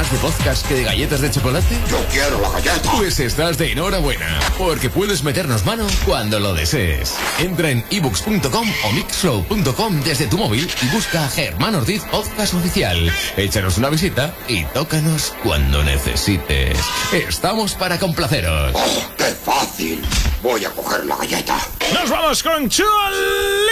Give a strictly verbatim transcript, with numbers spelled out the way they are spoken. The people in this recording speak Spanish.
más de podcast que de galletas de chocolate? Yo quiero la galleta. Pues estás de enhorabuena, porque puedes meternos mano cuando lo desees. Entra en ebooks punto com o mixflow punto com desde tu móvil y busca a Germán Ordiz Podcast Oficial. Échanos una visita y tócanos cuando necesites. Estamos para complaceros. ¡Oh, qué fácil! Voy a coger la galleta. Nos vamos con Chul.